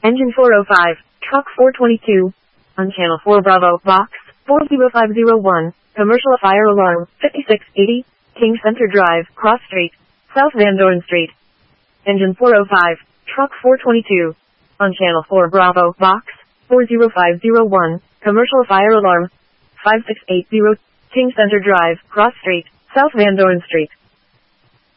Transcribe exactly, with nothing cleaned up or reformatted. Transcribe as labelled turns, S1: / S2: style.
S1: Engine four oh five, Truck four twenty-two. On Channel four Bravo, Box four zero five zero one, Commercial Fire Alarm, fifty-six eighty, King Center Drive, Cross Street, South Van Doren Street. Engine four oh five, Truck four twenty-two. On Channel four Bravo, Box four zero five zero one, Commercial Fire Alarm, five six eight zero, King Center Drive, Cross Street, South Van Doren Street.